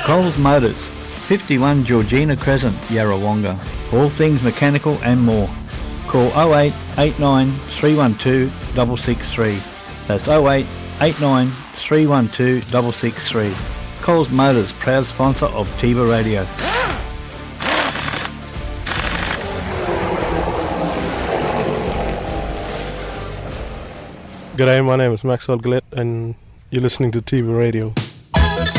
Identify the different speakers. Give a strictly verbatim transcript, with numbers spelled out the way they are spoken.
Speaker 1: Coles Motors, fifty-one Georgina Crescent, Yarrawonga. All things mechanical and more. Call oh eight eight nine three one two six six three. That's oh eight eight nine three one two six six three. Coles Motors, proud sponsor of Tiba Radio.
Speaker 2: G'day, my name is Maxwell Gillette and you're listening to Tiba Radio.